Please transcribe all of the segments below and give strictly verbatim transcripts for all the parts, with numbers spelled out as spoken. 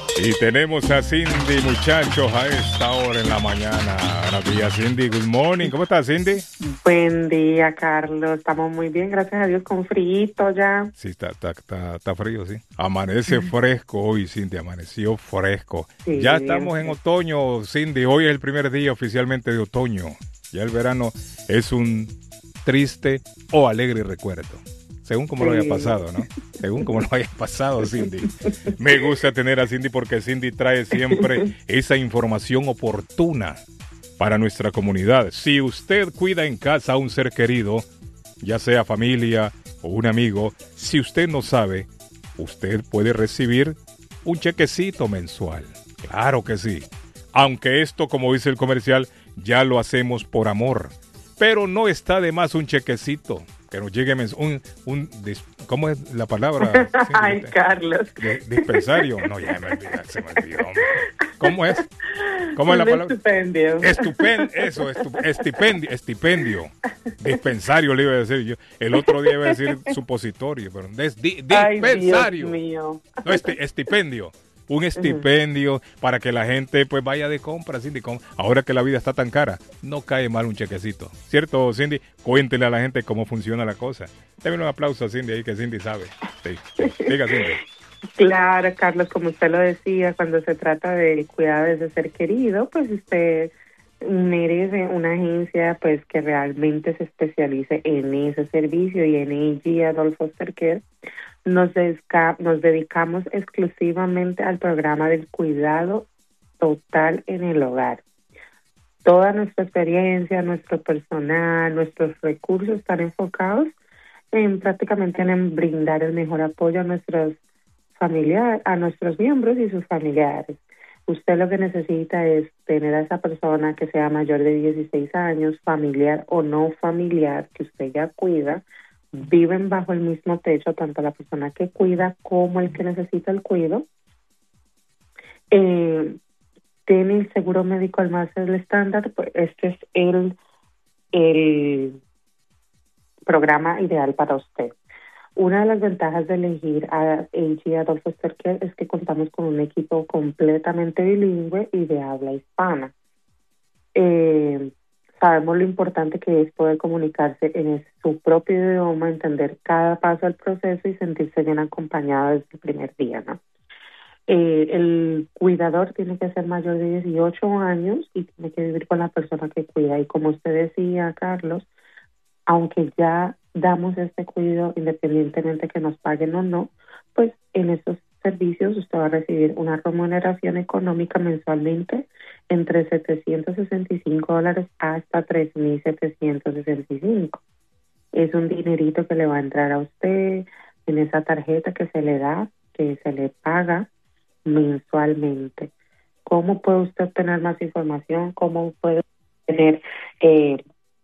Y tenemos a Cindy, muchachos, a esta hora en la mañana. Buenos días, Cindy. Good morning. ¿Cómo estás, Cindy? Buen día, Carlos. Estamos muy bien, gracias a Dios, con frío ya. Sí, está, está, está, está frío, sí. Amanece fresco hoy, Cindy. Amaneció fresco. Sí, ya estamos en otoño, Cindy. Hoy es el primer día oficialmente de otoño. Ya el verano es un triste o alegre recuerdo. Según como sí. lo haya pasado, ¿no? Según como lo haya pasado, Cindy. Me gusta tener a Cindy porque Cindy trae siempre esa información oportuna para nuestra comunidad. Si usted cuida en casa a un ser querido, ya sea familia o un amigo, si usted no sabe, usted puede recibir un chequecito mensual. Claro que sí. Aunque esto, como dice el comercial, ya lo hacemos por amor. Pero no está de más un chequecito. Que nos llegue un, un, ¿cómo es la palabra? Sí, Ay, Carlos. De, dispensario. No, ya me olvidé, se me olvidó. ¿Cómo es? ¿Cómo es la palabra? Estipendio. Estupendo, eso, estu, estipendio, estipendio. Dispensario le iba a decir yo. El otro día iba a decir supositorio, pero es di, dispensario. Ay, Dios mío. No, esti, estipendio. Un estipendio uh-huh. para que la gente pues vaya de compras, Cindy. Ahora que la vida está tan cara, no cae mal un chequecito. ¿Cierto, Cindy? Cuéntele a la gente cómo funciona la cosa. Deme un aplauso a Cindy ahí, que Cindy sabe. Sí, sí. Diga, Cindy. Claro, Carlos, como usted lo decía, cuando se trata del cuidado de ese ser querido, pues usted merece una agencia pues que realmente se especialice en ese servicio, y en A G Adult Foster Care Nos, desca- nos dedicamos exclusivamente al programa del cuidado total en el hogar. Toda nuestra experiencia, nuestro personal, nuestros recursos están enfocados en prácticamente en brindar el mejor apoyo a nuestros familiares, a nuestros miembros y sus familiares. Usted lo que necesita es tener a esa persona que sea mayor de dieciséis años, familiar o no familiar, que usted ya cuida. Viven bajo el mismo techo, tanto la persona que cuida como el que necesita el cuidado. Eh, tiene el seguro médico al más el estándar, pues este es el, el programa ideal para usted. Una de las ventajas de elegir a A G Adult Foster Care es que contamos con un equipo completamente bilingüe y de habla hispana. Eh, Sabemos lo importante que es poder comunicarse en su propio idioma, entender cada paso del proceso y sentirse bien acompañado desde el primer día, ¿no? Eh, el cuidador tiene que ser mayor de dieciocho años y tiene que vivir con la persona que cuida. Y como usted decía, Carlos, aunque ya damos este cuidado independientemente que nos paguen o no, pues en estos servicios usted va a recibir una remuneración económica mensualmente entre setecientos sesenta y cinco dólares hasta tres mil setecientos sesenta y cinco. Es un dinerito que le va a entrar a usted en esa tarjeta que se le da, que se le paga mensualmente. ¿Cómo puede usted obtener más información? ¿Cómo puede tener eh,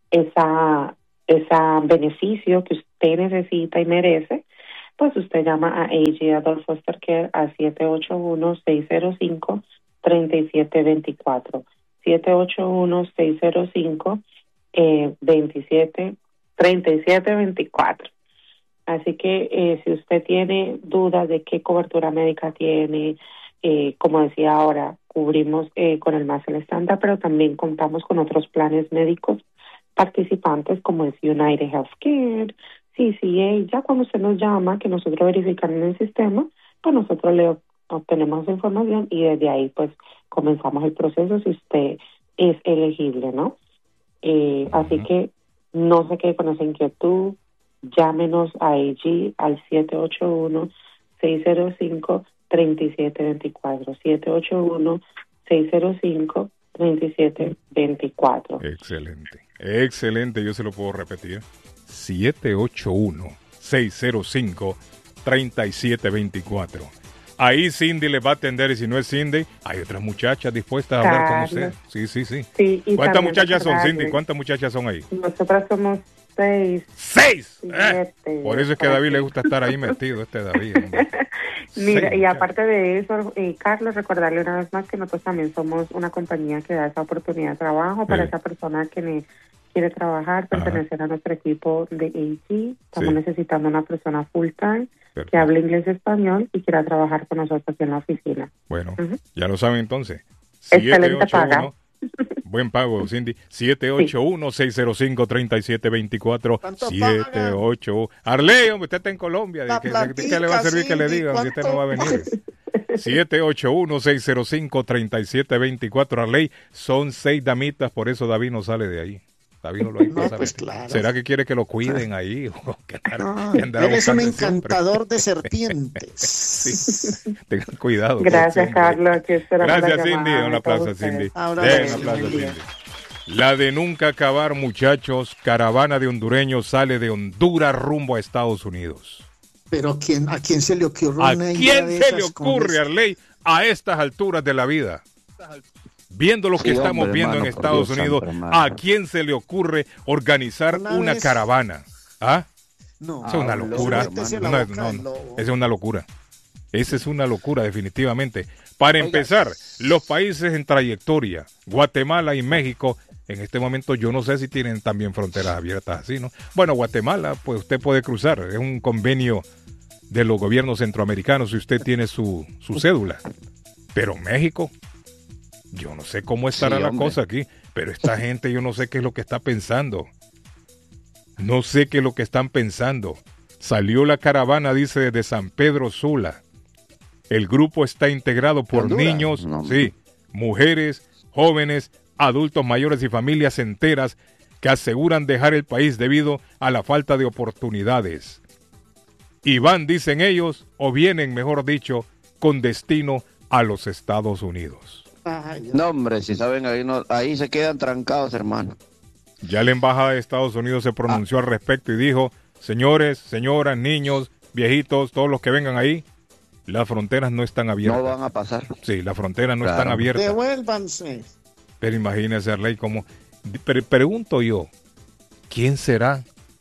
esa, esa beneficio que usted necesita y merece? Pues usted llama a A G Adult Foster Care a siete ocho uno, seis cero cinco, tres siete dos cuatro. siete ocho uno, seis cero cinco, veintisiete, treinta y siete veinticuatro. Así que eh, si usted tiene dudas de qué cobertura médica tiene, eh, como decía ahora, cubrimos eh, con el más el estándar, pero también contamos con otros planes médicos participantes como es United Healthcare, C C A. Ya cuando usted nos llama, que nosotros verificamos en el sistema, pues nosotros le obtenemos esa información y desde ahí pues comenzamos el proceso si usted es elegible, ¿no? Eh, uh-huh. Así que no se quede con esa inquietud, llámenos a A G al siete ocho uno, seis cero cinco, tres siete dos cuatro, siete ocho uno, seis cero cinco, tres siete dos cuatro. Excelente, excelente, yo se lo puedo repetir. siete ocho uno, seis cero cinco, tres siete dos cuatro. Ahí Cindy le va a atender, y si no es Cindy, hay otras muchachas dispuestas a hablar Carlos. Con usted. Sí, sí, sí. sí ¿Cuántas muchachas son, Cindy? ¿Cuántas muchachas son ahí? Nosotras somos seis. ¡Seis! ¿Eh? Por eso es que a David le gusta estar ahí metido, este David. Mira, y aparte de eso, eh, Carlos, recordarle una vez más que nosotros también somos una compañía que da esa oportunidad de trabajo para sí. esa persona que, ne- quiere trabajar, pertenecer Ajá. a nuestro equipo de A T. Estamos sí. necesitando una persona full time Perfecto. que hable inglés y español y quiera trabajar con nosotros aquí en la oficina. Bueno, uh-huh. ya lo saben entonces. Excelente paga. Buen pago, Cindy. siete ocho uno, seis cero cinco, tres siete dos cuatro. siete ocho Arley, hombre, usted está en Colombia. ¿Qué, qué, ¿Qué le va a servir Cindy, que le digan si usted no va a venir? siete ocho uno, seis cero cinco, tres siete dos cuatro. Arley, son seis damitas, por eso David no sale de ahí. David no lo hay no, pues claro. ¿Será que quiere que lo cuiden ahí? O que andar, no, que él es un encantador siempre. de serpientes. Sí. Tengan cuidado. Gracias, Carlos. Gracias, Cindy. Un aplauso, Cindy. Ahora Den, un aplauso, Cindy. La de nunca acabar, muchachos. Caravana de hondureños sale de Honduras rumbo a Estados Unidos. Pero ¿quién, ¿a quién se le ocurre ¿A una quién se le ocurre, Arley, a estas alturas de la vida? Viendo lo que sí, estamos hombre, viendo hermano, en Estados Dios Unidos, santo, ¿a quién se le ocurre organizar una, una caravana? ¿Ah? No, esa es una locura. No, no, no, no. Esa es una locura. Esa es una locura, definitivamente. Para Oiga. empezar, los países en trayectoria, Guatemala y México, en este momento yo no sé si tienen también fronteras abiertas así, ¿no? Bueno, Guatemala, pues usted puede cruzar. Es un convenio de los gobiernos centroamericanos si usted tiene su, su cédula. Pero México... Yo no sé cómo estará sí, la hombre. cosa aquí, pero esta gente yo no sé qué es lo que está pensando. No sé qué es lo que están pensando. Salió la caravana, dice, desde San Pedro Sula. El grupo está integrado por Honduras, niños, no. sí, mujeres, jóvenes, adultos mayores y familias enteras que aseguran dejar el país debido a la falta de oportunidades. Y van, dicen ellos, o vienen, mejor dicho, con destino a los Estados Unidos. No, hombre, si saben, ahí, no, ahí se quedan trancados, hermano. Ya la Embajada de Estados Unidos se pronunció ah. al respecto y dijo, señores, señoras, niños, viejitos, todos los que vengan ahí, las fronteras no están abiertas. No van a pasar. Sí, las fronteras no claro. están abiertas. Devuélvanse. Pero imagínese, Arley, como... Pre pregunto yo, ¿quién será?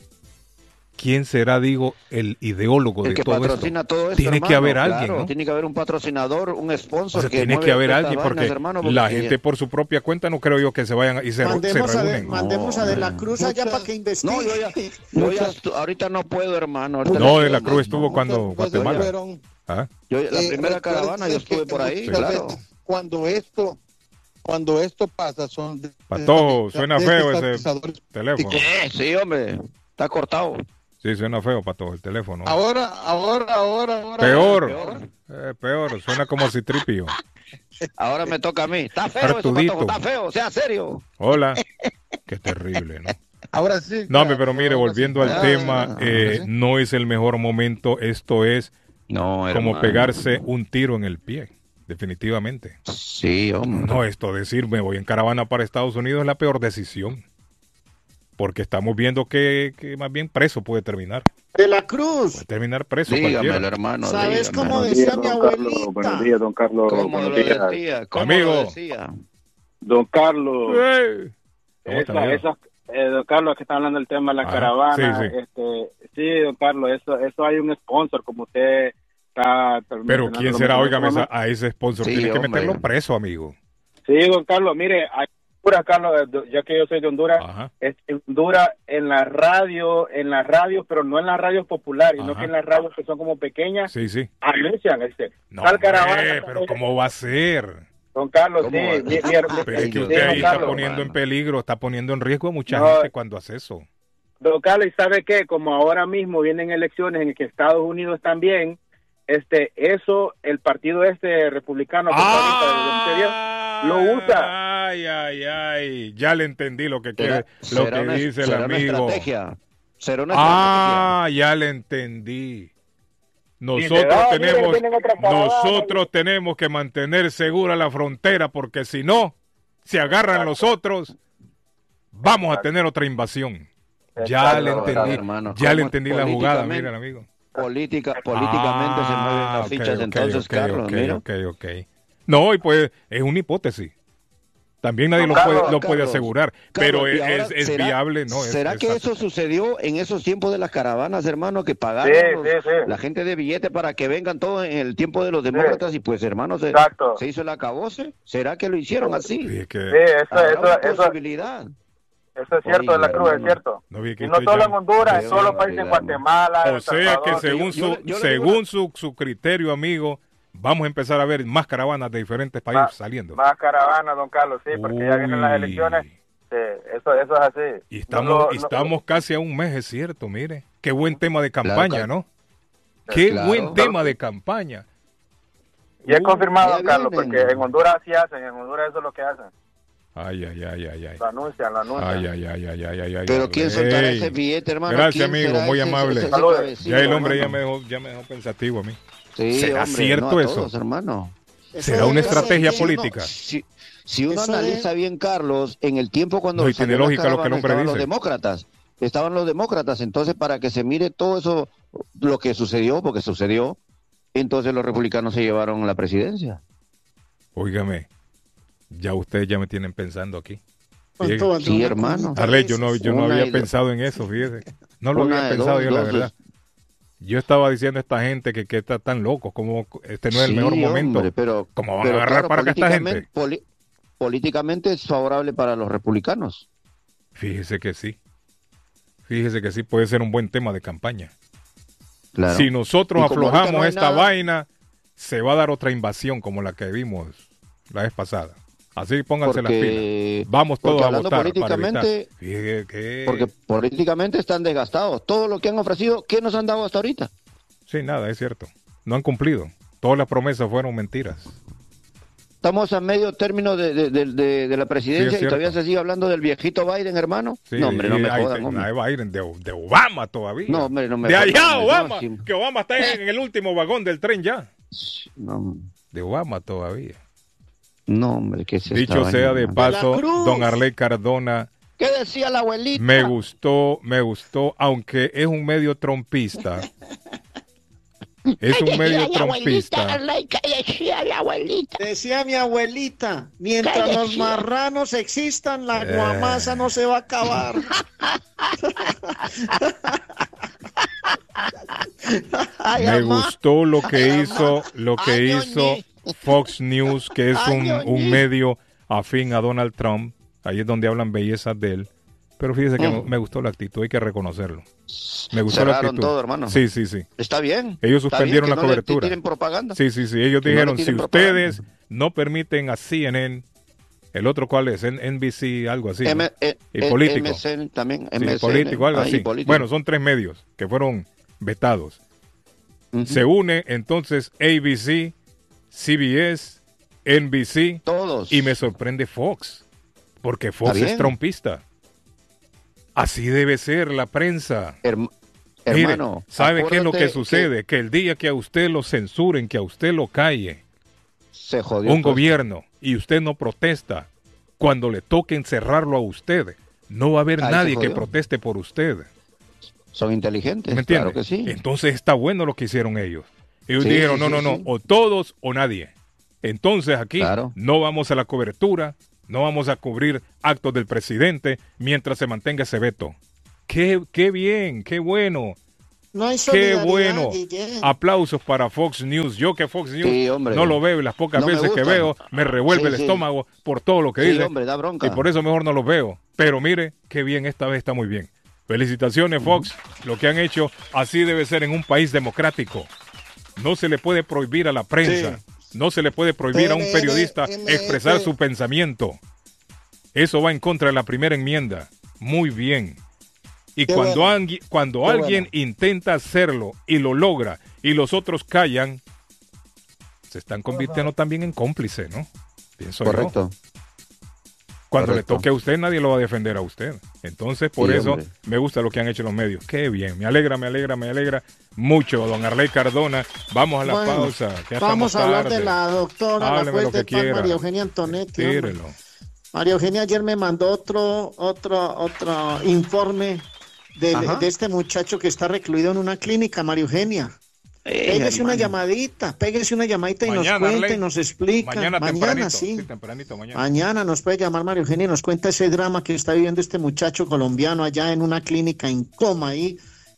¿Quién será, digo, el ideólogo el de que todo patrocina esto? todo esto, Tiene hermano, que haber claro, alguien, ¿no? Tiene que haber un patrocinador, un sponsor. O sea, que tiene que haber alguien, vainas, porque, hermano, porque la gente por su propia cuenta no creo yo que se vayan y se, mandemos se a reúnen. de, mandemos no, a De la Cruz allá para que investigue. No, yo ya, yo ya ahorita no puedo, hermano. Ahorita no, De la Cruz estuvo cuando Guatemala. Fueron, ¿Ah? yo, la eh, primera caravana yo estuve por ahí, claro. Cuando esto... Cuando esto pasa son... De, Pato, suena feo ese teléfono. Eh, sí, hombre, está cortado. Sí, suena feo, Pato, el teléfono. Ahora, ahora, ahora, ahora. Peor, peor, eh, peor. Suena como Citripio. Ahora me toca a mí. Está feo eso, Pato, está feo, sea serio. Hola. Qué terrible, ¿no? Ahora sí. No, claro, pero mire, volviendo sí. al ah, tema, eh, sí. no es el mejor momento. Esto es no, como pegarse un tiro en el pie. Definitivamente. Sí, hombre. No, esto decir me voy en caravana para Estados Unidos es la peor decisión. Porque estamos viendo que, que más bien preso puede terminar. De la Cruz. Puede terminar preso. Dígamelo, hermano. ¿Sabes dígamelo. cómo decía días, mi abuelita? Carlos, buenos días, don Carlos. ¿Cómo lo días. decía? ¿Cómo Amigo. lo decía? Don Carlos. Hey. Esa, esa, eh, don Carlos, que está hablando del tema de la ah, caravana. Sí, sí. Este, sí, don Carlos, eso, eso hay un sponsor, como usted está... Pero ¿quién será? Óigame, a ese sponsor sí, tiene que hombre. meterlo preso, amigo. Sí, don Carlos, mire... Hay Honduras, Carlos, ya que yo soy de Honduras, Ajá. es Honduras en la radio, en las radios, pero no en las radios populares, Ajá. sino que en las radios que son como pequeñas, sí, sí. anuncian este. No, tal caravana, hombre, pero ¿cómo va a ser? Don Carlos, sí. Mi, mi, pero es que usted ahí está Carlos, poniendo en peligro, está poniendo en riesgo a mucha no, gente cuando hace eso. Don Carlos, ¿y sabe qué? Como ahora mismo vienen elecciones en que Estados Unidos también, este, eso, el partido este republicano que ah, ahorita, lo usa. Ay, ay, ay, ya le entendí lo que quiere, lo que una, dice el será amigo. Una estrategia. Será una ah, estrategia. Ya le entendí. Nosotros no, tenemos, nosotros tenemos que mantener segura la frontera porque si no, si agarran Exacto. los otros, vamos Exacto. a tener otra invasión. Exacto. Ya le entendí, hermano. ya le entendí la jugada, miren, amigo. Política, políticamente ah, se mueven las fichas, okay, entonces, okay, Carlos, okay, mira. Ok, ok, No, y pues es una hipótesis. También nadie no, lo, Carlos, puede, lo puede asegurar, Carlos, pero es, es ¿será, viable, ¿no? ¿Será es, que es eso sucedió en esos tiempos de las caravanas, hermano, que pagaron sí, los, sí, sí. la gente de billete para que vengan todos en el tiempo de los demócratas sí. y pues, hermano, se, se hizo el acabose? ¿Será que lo hicieron así? Sí, que... sí eso, eso, una eso, posibilidad. Eso es cierto, de la Cruz, es cierto. No, y no solo en Honduras, en todos los países, en Guatemala. O sea que según su según su, su criterio, amigo, vamos a empezar a ver más caravanas de diferentes países más, saliendo. Más caravanas, don Carlos, sí, porque Uy. ya vienen las elecciones. Sí, eso, eso es así. Y estamos, no, no, estamos no, casi a un mes, es cierto, mire. Qué buen tema de campaña, claro, ¿no? Qué claro, buen claro. tema de campaña. Y es confirmado, don Carlos, porque en Honduras sí hacen, en Honduras eso es lo que hacen. Ay, ay, ay, ay, ay. Lo anuncian, lo anuncian. Ay, ay, ay, ay, ay, ay, ay. Pero ¿quién soltará ese billete, hermano? Gracias, amigo, muy ese, amable. ese, ese, ese ya el hombre ya me, dejó, ya me dejó pensativo a mí. Sí, ¿Será hombre, cierto no, eso? Todos, hermano. ¿Será una estrategia si política? Uno, si, si uno eso analiza es... bien, Carlos, en el tiempo cuando no, y tiene lógica lo que el hombre estaban dice. los demócratas, estaban los demócratas, entonces para que se mire todo eso, lo que sucedió, porque sucedió, entonces los republicanos se llevaron la presidencia. Óigame, ya ustedes ya me tienen pensando aquí. Fíjese. Sí, hermano. Arley, yo no, yo no había pensado en eso, fíjese. No lo había pensado yo, la verdad. Yo estaba diciendo a esta gente que, que está tan locos, como este no es el sí, mejor momento. Hombre, pero, ¿Cómo van pero, a agarrar claro, para acá esta gente? Poli, políticamente es favorable para los republicanos. Fíjese que sí. Fíjese que sí puede ser un buen tema de campaña. Claro. Si nosotros aflojamos no esta nada... vaina, se va a dar otra invasión como la que vimos la vez pasada. Así pónganse porque, las pilas. Vamos todos a votar políticamente, para evitar. Que... Porque políticamente están desgastados. Todo lo que han ofrecido, ¿qué nos han dado hasta ahorita? Sí, nada, es cierto. No han cumplido. Todas las promesas fueron mentiras. Estamos a medio término de, de, de, de, de la presidencia sí, y todavía se sigue hablando del viejito Biden, hermano. Sí, no, hombre, no me hay, jodan, de, hombre. Biden, de, de Obama todavía. No, hombre, no me De jodan, allá, hombre, Obama. No, sí. Que Obama está en, en el último vagón del tren ya. No. De Obama todavía. No, hombre, ¿qué es eso? Dicho sea de paso, don Arley Cardona. ¿Qué decía la abuelita? Me gustó, me gustó, aunque es un medio trompista. Es un medio trompista. Decía la abuelita. Decía mi abuelita, mientras los marranos existan, la guamasa eh. no se va a acabar. Me gustó lo que hizo, lo que hizo Fox News, que es un, un medio afín a Donald Trump. Ahí es donde hablan bellezas de él. Pero fíjese que mm. me gustó la actitud, hay que reconocerlo. Me gustó Cerraron la actitud. todo, hermano. Sí, sí, sí. Está bien. Ellos suspendieron bien, la no cobertura. Le propaganda. Sí, sí, sí. Ellos que dijeron, no si propaganda. ustedes no permiten a C N N, el otro cuál es, N B C, algo así. M ¿no? e y político. M S N también. Sí, M S N, político, algo ah, así. Político. Bueno, son tres medios que fueron vetados. Uh-huh. Se une entonces A B C, C B S, N B C. Todos. Y me sorprende Fox, porque Fox es trompista. Así debe ser la prensa. Herm Mire, hermano, ¿sabe qué es lo que sucede? Que... que el día que a usted lo censuren, que a usted lo calle, se jodió un gobierno y usted no protesta, cuando le toque encerrarlo a usted, no va a haber Ahí nadie que proteste por usted. Son inteligentes, ¿me entiende? Claro que sí. Entonces está bueno lo que hicieron ellos. Ellos sí, dijeron, sí, no, sí, no, no, sí. o todos o nadie. Entonces aquí claro. no vamos a la cobertura, no vamos a cubrir actos del presidente mientras se mantenga ese veto. Qué, qué bien, qué bueno. No hay qué bueno. Guillén. Aplausos para Fox News. Yo que Fox News sí, no lo veo y las pocas no veces que veo me revuelve sí, el sí. estómago por todo lo que sí, dice. Hombre, da bronca. Y por eso mejor no los veo. Pero mire, qué bien, esta vez está muy bien. Felicitaciones, Fox. Uh-huh. Lo que han hecho, así debe ser en un país democrático. No se le puede prohibir a la prensa. Sí. No se le puede prohibir a un periodista expresar su pensamiento. Eso va en contra de la primera enmienda. Muy bien. Y Qué cuando, bueno. an, cuando Qué alguien bueno. intenta hacerlo y lo logra y los otros callan, se están convirtiendo también en cómplices, ¿no? Pienso Correcto. yo. Cuando Correcto. le toque a usted, nadie lo va a defender a usted. Entonces, por sí, eso, hombre. me gusta lo que han hecho los medios. Qué bien, me alegra, me alegra, me alegra mucho, don Arley Cardona. Vamos a la bueno, pausa. Que vamos a hablar tarde. de la doctora, Hábleme la juez de María Eugenia Antonetti. María Eugenia ayer me mandó otro, otro, otro informe de, de este muchacho que está recluido en una clínica, María Eugenia. Eh, pégese una llamadita, pégese una llamadita y mañana, nos cuenta Arley. y nos explica. Mañana, mañana sí. sí tempranito, mañana. mañana nos puede llamar María Eugenia y nos cuenta ese drama que está viviendo este muchacho colombiano allá en una clínica en coma ahí,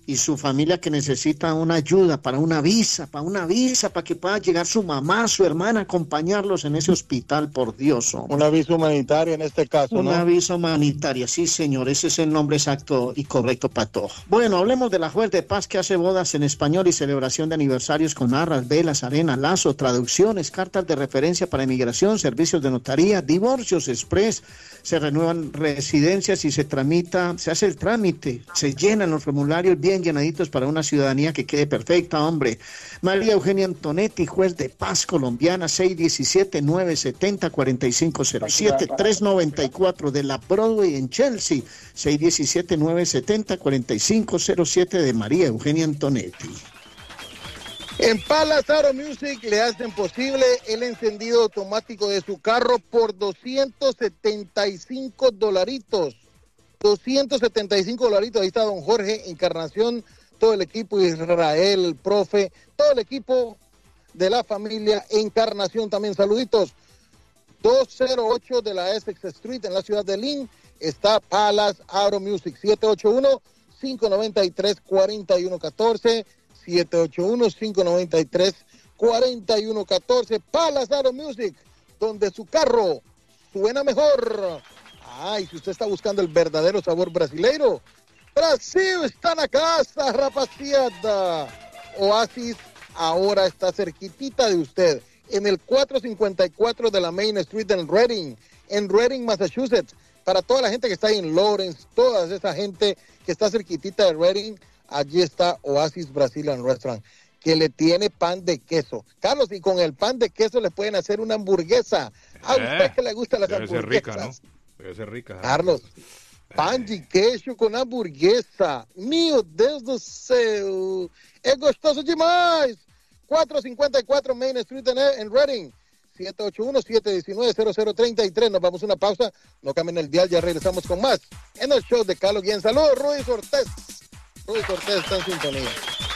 y su familia que necesita una ayuda para una visa, para una visa, para que pueda llegar su mamá, su hermana, acompañarlos en ese hospital, por Dios. Hombre. Una visa humanitaria en este caso, ¿no? Una visa humanitaria, sí, señor, ese es el nombre exacto y correcto para todo. Bueno, hablemos de la Juez de Paz que hace bodas en español y celebración de aniversarios con arras, velas, arena, lazo, traducciones, cartas de referencia para inmigración, servicios de notaría, divorcios express, se renuevan residencias y se tramita, se hace el trámite, se llenan los formularios bien llenaditos para una ciudadanía que quede perfecta, hombre. María Eugenia Antonetti, juez de paz colombiana, seis diecisiete, nueve setenta, cuarenta y cinco cero siete, tres noventa y cuatro de la Broadway en Chelsea, seis diecisiete, nueve setenta, cuarenta y cinco cero siete de María Eugenia Antonetti. En Palace Auto Music le hacen posible el encendido automático de su carro por doscientos setenta y cinco dolaritos. doscientos setenta y cinco dolaritos. Ahí está don Jorge Encarnación, todo el equipo, Israel, el profe, todo el equipo de la familia Encarnación también. Saluditos. doscientos ocho de la Essex Street en la ciudad de Lynn está Palace Auto Music. siete ocho uno, cinco nueve tres, cuatro uno uno cuatro. siete ocho uno, cinco nueve tres, cuatro uno uno cuatro. Palace Auto Music, donde su carro suena mejor. Ah, y si usted está buscando el verdadero sabor brasileiro, Brasil está en la casa, rapaziada. Oasis ahora está cerquitita de usted, en el cuatrocientos cincuenta y cuatro de la Main Street en Reading, en Reading, Massachusetts. Para toda la gente que está ahí en Lawrence, toda esa gente que está cerquitita de Reading, allí está Oasis Brazilian Restaurant, que le tiene pan de queso. Carlos, y con el pan de queso le pueden hacer una hamburguesa. A eh, usted que le gustan las debe hamburguesas. Ser rica, ¿no? Debe ser rica. Carlos, pan de queijo com hamburguesa. Meu Deus do céu. É gostoso demais. cuatrocientos cincuenta y cuatro Main Street en, en Reading. siete ocho uno, siete uno nueve, cero cero tres tres. Nos vamos a una pausa. No cambien el dial, ya regresamos con más en el show de Carlos Guillén. Saludos, Rudy Cortés. Rudy Cortés está en sintonía.